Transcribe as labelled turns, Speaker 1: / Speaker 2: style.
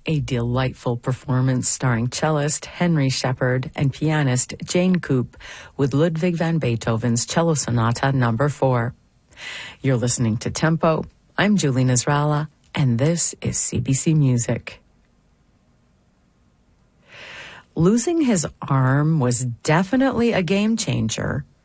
Speaker 1: A delightful performance starring cellist Henry Shepard and pianist Jane Coop with Ludwig van Beethoven's Cello Sonata No. 4. You're listening to Tempo. I'm Julie Nasrallah, and this is CBC Music. Losing his arm was definitely a game changer